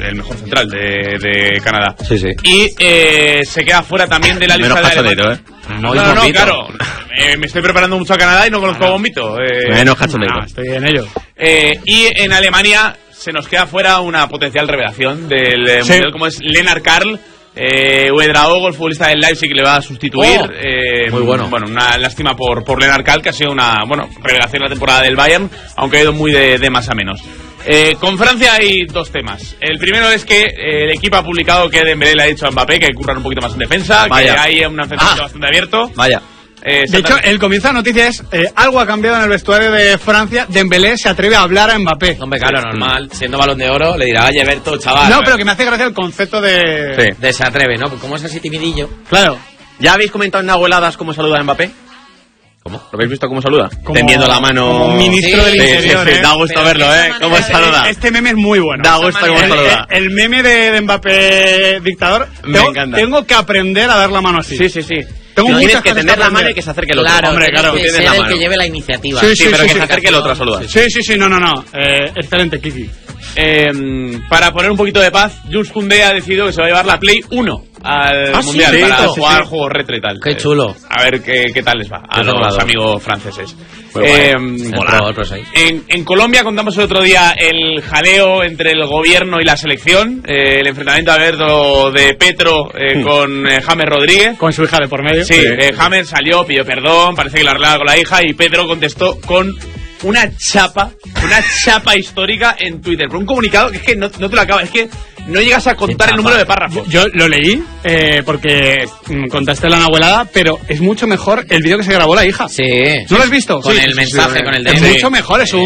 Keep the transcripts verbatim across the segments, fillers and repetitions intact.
el mejor central de, de Canadá. Sí, sí. Y eh, se queda fuera también de la lista Menos de Alemania. ¿eh? No, no, no, claro. Eh, me estoy preparando mucho a Canadá y no conozco a Bombito. Eh, Menos cachondeo. No, estoy en ello. Eh, y en Alemania se nos queda fuera una potencial revelación del eh, sí. mundial, como es Lennart Karl. Eh, Uedraogo, el futbolista del Leipzig, que le va a sustituir. Oh, eh, muy bueno. Bueno, una lástima por, por Lennart Karl, que ha sido una bueno revelación en la temporada del Bayern, aunque ha ido muy de, de más a menos. Eh, con Francia hay dos temas. El primero es que eh, el equipo ha publicado que Dembélé le ha dicho a Mbappé que curran un poquito más en defensa, Vaya. que hay un enfrentamiento Ah. bastante abierto. Vaya. Eh, De hecho, el comienzo de la noticia es eh, algo ha cambiado en el vestuario de Francia. Dembélé se atreve a hablar a Mbappé. Hombre, claro, normal. Siendo Balón de Oro, le dirá, oye, Berto, chaval. No, pero que me hace gracia el concepto de... Sí. De se atreve, ¿no? Pues como es así timidillo. Claro. ¿Ya habéis comentado en abueladas cómo saluda a Mbappé? ¿Cómo? ¿Lo habéis visto cómo saluda? Como- Tendiendo la mano. como un ministro Sí, del sí, Interior, sí, sí, ¿eh? da gusto Pero verlo, de esa ¿eh? manera- ¿Cómo este- saluda? Este meme es muy bueno. Da gusto cómo el, saluda. el- el meme de, de Mbappé dictador. Me Tengo, encanta. tengo que aprender a dar la mano así. Sí, sí, sí. Tengo No, muchas tienes que cosas tender que la mano aprender. y que se acerque el otro. Claro, Hombre, tiene claro, que tienes ser la el mano. que lleve la iniciativa. Sí, Sí, sí, pero sí, que sí. se acerque el otro a saludar. Sí, sí, sí, no, no, no. Eh, excelente, Kiki. Eh, para poner un poquito de paz, Jules Koundé ha decidido que se va a llevar la Play uno al Ah, sí, Mundial sí, para sí, jugar sí. juegos retro y tal. Qué Eh, chulo. A ver qué, qué tal les va a Qué los regulador. amigos franceses. Muy Eh, El mola. pro, el pro es ahí. En, en Colombia contamos el otro día el jaleo entre el gobierno y la selección, eh, el enfrentamiento abierto de Petro eh, con eh, James Rodríguez. Con su hija de por medio. Sí, eh, James salió, pidió perdón, parece que la arreglaba con la hija y Pedro contestó con una chapa, una chapa histórica en Twitter. Por un comunicado que es que no, no te lo acabas, es que no llegas a contar el número de párrafos. Yo lo leí eh, porque mm, contaste la abuelada, pero es mucho mejor el vídeo que se grabó la hija. Sí. ¿No lo has visto? Con Sí, el sí, mensaje, sí, con el Es D M. mucho mejor, es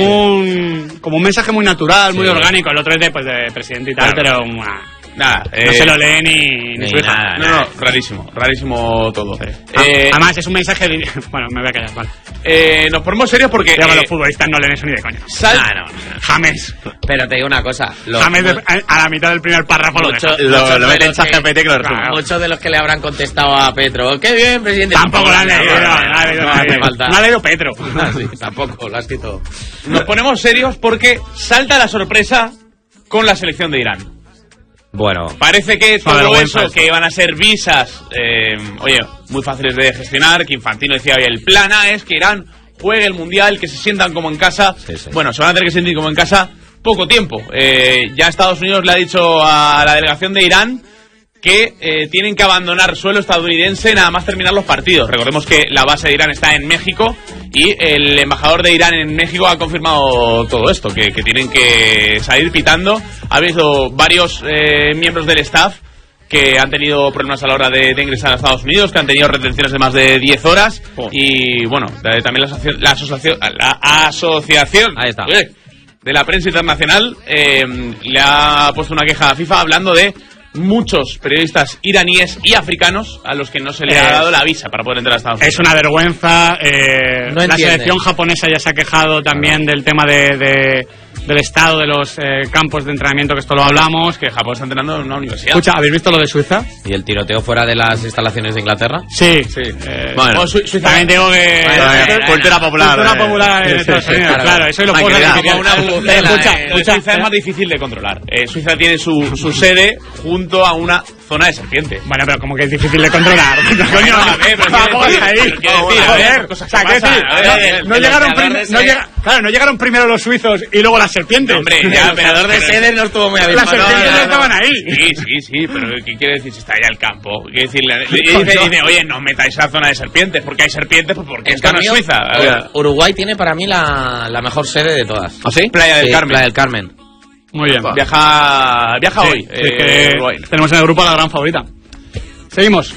un como un mensaje muy natural, muy Sí. orgánico. El otro es de, pues, de presidente y tal, Claro. pero uh, Nada, no eh, se lo lee ni, ni ni su hija. nada. No, no, rarísimo, rarísimo todo. Ah, Eh, Además, es un mensaje de... Bueno, me voy a callar, vale. eh, nos ponemos serios porque Ya, eh, los futbolistas no leen eso ni de coña. sal- Ah, no, no. James. Pero te digo una cosa. Los, James de- a, a la mitad del primer párrafo lo mucho- deja. Lo, muchos lo de mete en los que- ChatGPT que lo resume. Claro, muchos de los que le habrán contestado a Petro, qué bien, presidente. Tampoco lo han leído, no, no ha leído No hace nadie. falta. No ha leído Petro. Ah, sí, tampoco, lo has escrito. nos ponemos serios porque salta la sorpresa con la selección de Irán. Bueno, Parece que Una todo vergüenza eso, esto. que iban a ser visas, eh, oye, muy fáciles de gestionar, que Infantino decía, oye, el plan A es que Irán juegue el Mundial, que se sientan como en casa. Sí, sí. Bueno, se van a tener que sentir como en casa poco tiempo. Eh, ya Estados Unidos le ha dicho a la delegación de Irán que eh, tienen que abandonar suelo estadounidense nada más terminar los partidos. Recordemos que la base de Irán está en México y el embajador de Irán en México ha confirmado todo esto, que, que tienen que salir pitando. Ha habido varios eh, miembros del staff que han tenido problemas a la hora de, de ingresar a Estados Unidos, que han tenido retenciones de más de diez horas. Oh. Y bueno, eh, también la, asoci- la, asociación, la asociación Ahí está. eh, de la prensa internacional eh, le ha puesto una queja a FIFA hablando de muchos periodistas iraníes y africanos a los que no se le ha Es- dado la visa para poder entrar a Estados Unidos. Es una vergüenza. eh, No la entiende. selección japonesa ya se ha quejado también del tema de, de- del estado de los eh, campos de entrenamiento, que esto lo hablamos. Que Japón está entrenando en una universidad. Escucha, ¿habéis visto lo de Suiza? ¿y el tiroteo fuera de las instalaciones de Inglaterra? Sí. Sí. Eh, Bueno. O Su- Suiza También digo que... Bueno, eh, cultura popular, Cultura eh. popular en Sí, sí, Estados sí, Unidos, claro. claro. Eso y lo Hay puedo que decir. dar como una bubucela, Escucha, eh. Lo de escucha. Suiza es más difícil de controlar. Eh, Suiza tiene su, su sede junto a una zona de serpiente. Bueno, pero como que es difícil de controlar. Coño, a ver, pero vamos quiero decir, ahí. pero quiero decir, a ver, Joder, cosas o sea, que quiero pasan, decir, a ver, no- el- no el llegaron boxeador prim- de no sede. llega- claro, no llegaron primero los suizos y luego las serpientes. Hombre, ya, El operador de pero- sede no estuvo muy Las avispado. serpientes No, no, ya no. estaban ahí. Sí, sí, sí, pero ¿qué quiere decir si está allá el campo? Quiere decir, le, le dice, dice, oye, no metáis a la zona de serpientes, porque hay serpientes, pues porque En esto no es cambio, Suiza. A ver, Uruguay tiene para mí la, la mejor sede de todas. ¿Ah, sí? Playa del Sí, Carmen. Playa del Carmen. Muy bien. Viaja, viaja Sí, hoy. sí, eh, que Uruguay. tenemos en el grupo a la gran favorita. Seguimos.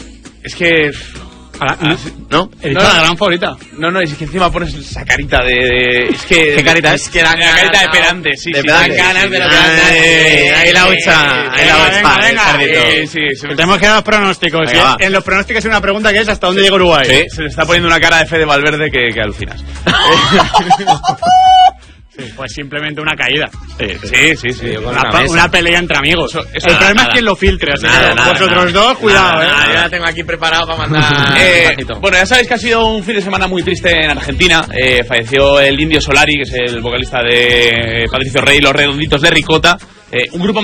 Es que... A la- Ah, sí. ¿No? He dicho No, la gran favorita. No, no, es que encima pones esa carita de... de- es que... ¿Qué carita es? que la, la carita de pedante, sí, De sí. pedante. sí, ganas, sí, pero sí. te dan ganas. Ay, ahí la hucha, ahí la Venga, hucha, venga, el venga. cerdito. Sí, sí, sí. Que tenemos que dar los pronósticos. Venga, ¿eh? va. En los pronósticos hay una pregunta que es ¿hasta dónde llega Uruguay? Sí, se le está poniendo una cara de Fede Valverde que, que alucinas. Sí, pues simplemente una caída. Sí, sí, sí. con Una, una pa- mesa. una pelea entre amigos. Eso- eso el nada, problema nada. es quien lo filtre. Así Nada, que nada, vosotros nada. dos, cuidado, Nada, eh. nada, yo la tengo aquí preparado para mandar Eh, un mensajito. bueno, ya sabéis que ha sido un fin de semana muy triste en Argentina. Eh, falleció el Indio Solari, que es el vocalista de Patricio Rey y los Redonditos de Ricota. Eh, un grupo